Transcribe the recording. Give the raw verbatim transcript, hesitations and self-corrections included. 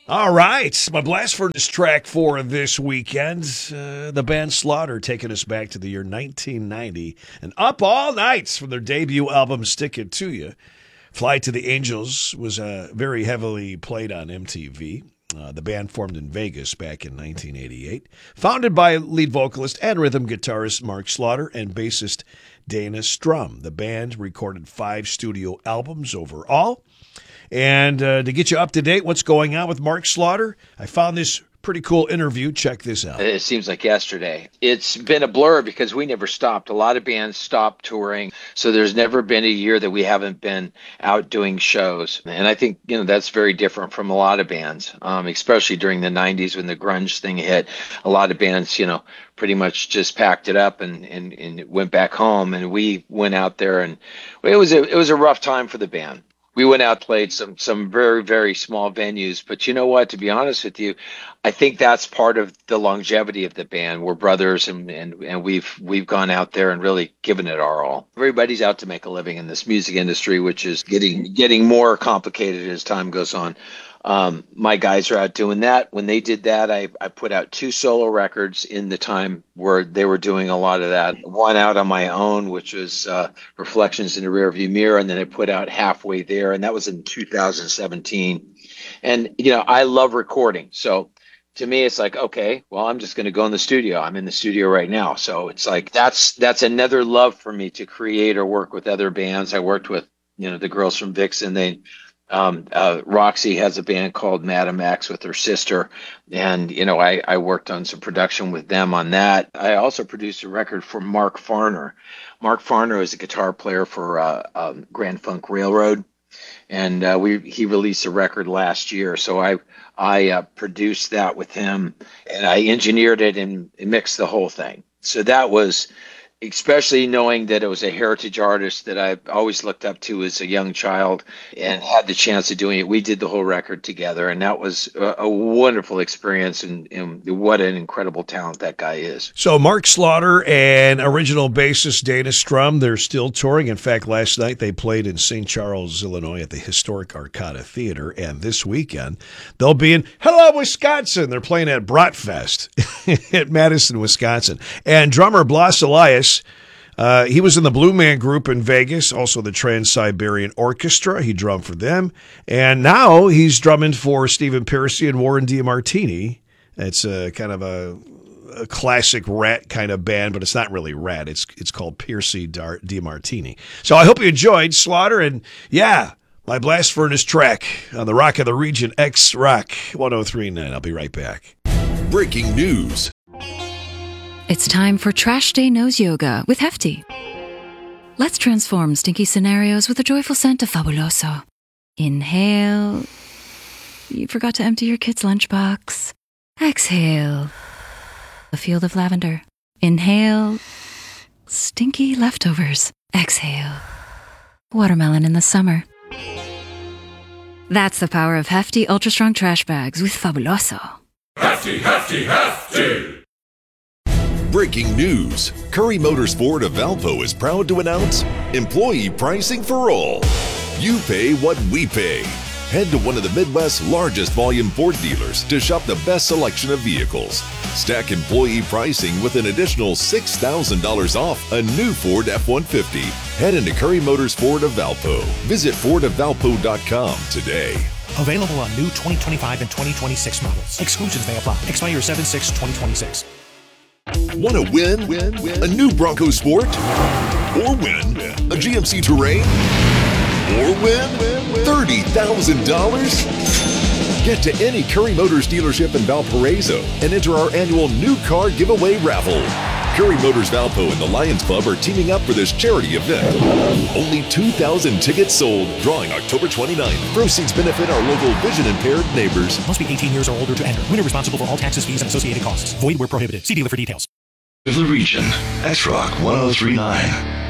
All right, my blast furnace track for this weekend. Uh, the band Slaughter taking us back to the year nineteen ninety and Up All Nights from their debut album Stick It To You. Fly to the Angels was uh, very heavily played on M T V. Uh, the band formed in Vegas back in nineteen eighty-eight. Founded by lead vocalist and rhythm guitarist Mark Slaughter and bassist Dana Strum. The band recorded five studio albums overall. And uh, to get you up to date, what's going on with Mark Slaughter, I found this pretty cool interview. Check this out. It seems like yesterday. It's been a blur because we never stopped. A lot of bands stopped touring, so there's never been a year that we haven't been out doing shows. And I think, you know, that's very different from a lot of bands, um, especially during the nineties when the grunge thing hit. A lot of bands, you know, pretty much just packed it up and, and, and went back home. And we went out there, and it was a, it was a rough time for the band. We went out, played some some very, very small venues. But you know what? To be honest with you, I think that's part of the longevity of the band. We're brothers, and, and, and we've we've gone out there and really given it our all. Everybody's out to make a living in this music industry, which is getting getting more complicated as time goes on. Um, my guys are out doing that. When they did that, I, I put out two solo records in the time where they were doing a lot of that. One out on my own, which was uh, Reflections in the Rearview Mirror, and then I put out Halfway There, and that was in two thousand seventeen. And, you know, I love recording. So to me, it's like, okay, well, I'm just going to go in the studio. I'm in the studio right now. So it's like that's that's another love for me to create or work with other bands. I worked with, you know, the girls from Vixen. They Um, uh, Roxy has a band called Madam X with her sister. And, you know, I, I worked on some production with them on that. I also produced a record for Mark Farner. Mark Farner is a guitar player for uh, um, Grand Funk Railroad. And uh, we he released a record last year. So I, I uh, produced that with him, and I engineered it and mixed the whole thing. So that was, especially knowing that it was a heritage artist that I always looked up to as a young child and had the chance of doing it. We did the whole record together, and that was a, a wonderful experience, and, and what an incredible talent that guy is. So Mark Slaughter and original bassist Dana Strum, they're still touring. In fact, last night they played in Saint Charles, Illinois at the historic Arcada Theater, and this weekend they'll be in Hello, Wisconsin. They're playing at Bratfest at Madison, Wisconsin. And drummer Blas Elias, Uh, he was in the Blue Man Group in Vegas, also the Trans-Siberian Orchestra. He drummed for them. And now he's drumming for Stephen Pearcy and Warren DeMartini. It's a kind of a, a classic Rat kind of band, but it's not really Rat. It's it's called Pearcy Dar- DeMartini. So I hope you enjoyed Slaughter. And, yeah, my Blast Furnace track on the Rock of the Region, X-Rock one oh three point nine. I'll be right back. Breaking news. It's time for Trash Day Nose Yoga with Hefty. Let's transform stinky scenarios with a joyful scent of Fabuloso. Inhale. You forgot to empty your kid's lunchbox. Exhale. A field of lavender. Inhale. Stinky leftovers. Exhale. Watermelon in the summer. That's the power of Hefty Ultra Strong Trash Bags with Fabuloso. Hefty, hefty, hefty! Breaking news. Curry Motors Ford of Valpo is proud to announce employee pricing for all. You pay what we pay. Head to one of the Midwest's largest volume Ford dealers to shop the best selection of vehicles. Stack employee pricing with an additional six thousand dollars off a new Ford F one fifty. Head into Curry Motors Ford of Valpo. Visit ford of valpo dot com today. Available on new twenty twenty-five and twenty twenty-six models. Exclusions may apply. Expire seven six twenty twenty-six. Want to win? win? Win? A new Bronco Sport? Or win? A G M C Terrain? Or win? thirty thousand dollars? Get to any Curry Motors dealership in Valparaiso and enter our annual new car giveaway raffle. Curry Motors Valpo and the Lions Club are teaming up for this charity event. Only two thousand tickets sold, drawing October twenty-ninth. Proceeds benefit our local vision-impaired neighbors. Must be eighteen years or older to enter. Winner responsible for all taxes, fees, and associated costs. Void where prohibited. See dealer for details. The region, X-Rock one oh three point nine.